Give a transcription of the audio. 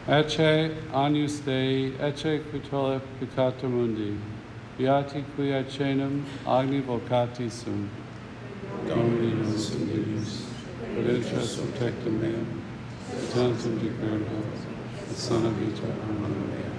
Ecce agnus Dei, ecce cutole peccata mundi, beati qui aecenum agni vocati sum. Domini nos invidius, prudentias protectum meum, et tantum de et sana vita. Amen.